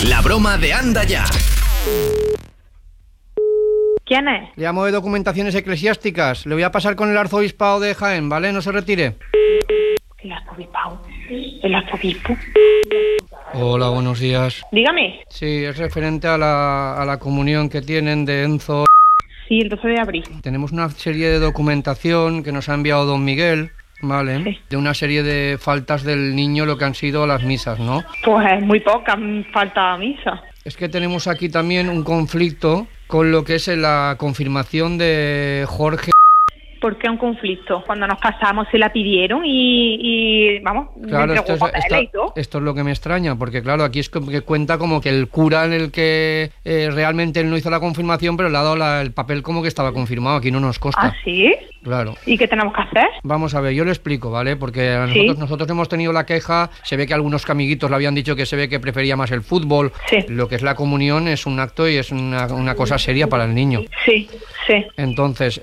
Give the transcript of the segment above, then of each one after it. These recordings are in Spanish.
La broma de Anda Ya. ¿Quién es? Le llamo de Documentaciones Eclesiásticas. Le voy a pasar con el arzobispado de Jaén, ¿vale? No se retire. El arzobispado. El arzobispo. Hola, buenos días. Dígame. Sí, es referente a la comunión que tienen de Enzo. Sí, el 12 de abril. Tenemos una serie de documentación que nos ha enviado don Miguel, ¿vale? Sí. De una serie de faltas del niño, lo que han sido las misas, ¿no? Pues muy poca falta a misa. Es que tenemos aquí también un conflicto con lo que es la confirmación de Jorge. ¿Por qué un conflicto? Cuando nos casamos se la pidieron y vamos, Claro, me entregó papeles y todo. esto es lo que me extraña, porque claro, aquí es que cuenta como que el cura en el que realmente él no hizo la confirmación, pero le ha dado el papel como que estaba confirmado, aquí no nos consta. ¿Ah, sí? Claro. ¿Y qué tenemos que hacer? Vamos a ver, yo le explico, ¿vale? Porque Sí. nosotros hemos tenido la queja, se ve que algunos amiguitos le habían dicho que se ve que prefería más el fútbol. Sí. Lo que es la comunión es un acto y es una cosa seria para el niño. Sí, sí. Entonces,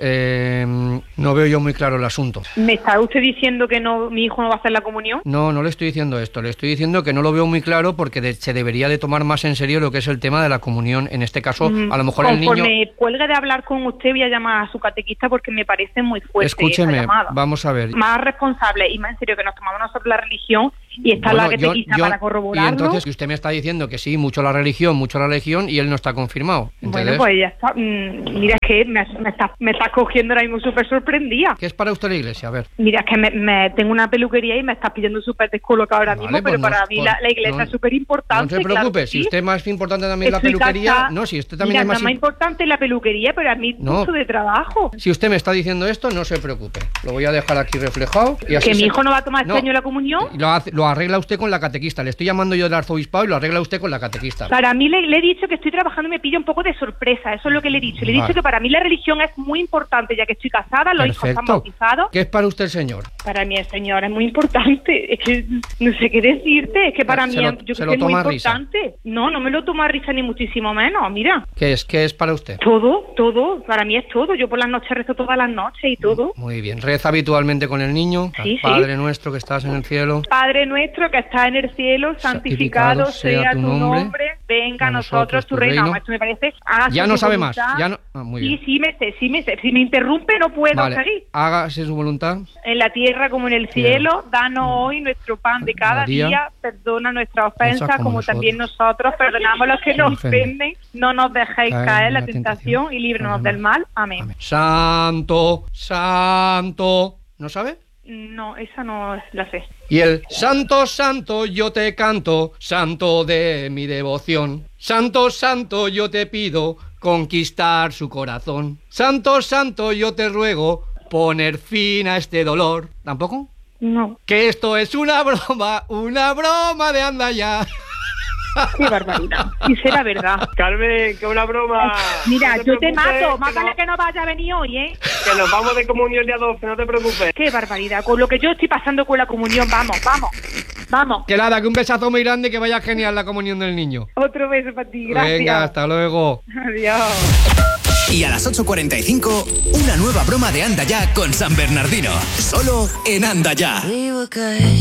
no veo yo muy claro el asunto. ¿Me está usted diciendo que no, mi hijo no va a hacer la comunión? No le estoy diciendo esto, le estoy diciendo que no lo veo muy claro porque se debería de tomar más en serio lo que es el tema de la comunión. En este caso, a lo mejor el niño... Conforme cuelgue de hablar con usted, voy a llamar a su catequista porque me parece muy fuerte. Escúcheme, esa llamada. vamos a ver. Más responsable y más en serio que nos tomamos nosotros la religión y está Bueno, la catequista para corroborarlo. Y entonces usted me está diciendo que sí, mucho la religión y él no está confirmado. Bueno, pues ya está. Mira, es que me estás cogiendo ahora mismo súper sorprendida. ¿Qué es para usted la iglesia? A ver. Mira, es que me tengo una peluquería y me estás pidiendo súper descolocado ahora mismo, Vale, pero pues para mí la iglesia es súper No importante. se preocupe, claro que si sí. usted es más importante también la Estoy peluquería... casada. No, si usted también Mira, es más... más importante la peluquería, pero a mí No. mucho de trabajo. Si usted me está diciendo esto, no se preocupe. Lo voy a dejar aquí reflejado. Y así ¿Que mi hijo no va a tomar este año la comunión? Lo arregla usted con la catequista. Le estoy llamando yo del arzobispado y lo arregla usted con la catequista. Para mí le he dicho que estoy trabajando y me pilla un poco de sorpresa, eso es lo que le he dicho. Le he dicho que para mí la religión es muy importante, ya que estoy casada, los hijos están bautizados. ¿Qué es para usted el Señor? Para mí el Señor es muy importante, es que no sé qué decirte, es que para mí yo creo que es muy importante. No me lo tomo a risa ni muchísimo menos, mira. ¿Qué es para usted? Todo, para mí es todo, yo por las noches rezo todas las noches y todo. Muy bien, reza habitualmente con el niño. Sí, Padre nuestro que estás en el cielo. Padre nuestro que estás en el cielo, santificado sea tu nombre, venga a nosotros tu reino. Esto me parece... Ya no sabe más, ya no... muy bien. Sí me sé. Si me interrumpe no puedo seguir. Hágase su voluntad. En la tierra como en el cielo, danos hoy nuestro pan de cada día, perdona nuestras ofensas como también nosotros perdonamos a los que nos ofenden, no nos dejéis caer en la tentación y líbranos del mal. Amén. Santo, santo... ¿No sabe? No, esa no la sé. Y el santo, santo, yo te canto, santo de mi devoción. Santo, santo, yo te pido conquistar su corazón. Santo, santo, yo te ruego poner fin a este dolor. ¿Tampoco? No. Que esto es una broma de Anda Ya. Qué barbaridad. Y será verdad. Carmen, que una broma. Mira, no yo te preocupes, mato. Mátale que no vaya a venir hoy, ¿eh? Que nos vamos de comunión día 12, no te preocupes. Qué barbaridad. Con lo que yo estoy pasando con la comunión, vamos. Que nada, que un besazo muy grande y que vaya genial la comunión del niño. Otro beso para ti, gracias. Venga, hasta luego. Adiós. Y a las 8:45, una nueva broma de Anda Ya con San Bernardino. Solo en Anda Ya.